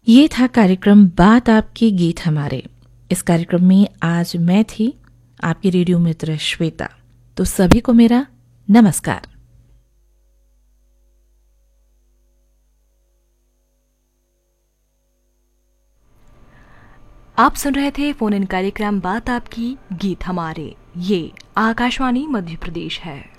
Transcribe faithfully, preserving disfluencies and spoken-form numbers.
ये था कार्यक्रम बात आपकी गीत हमारे। इस कार्यक्रम में आज मैं थी आपकी रेडियो मित्र श्वेता। तो सभी को मेरा नमस्कार। आप सुन रहे थे फोन इन कार्यक्रम बात आपकी गीत हमारे। ये आकाशवाणी मध्य प्रदेश है।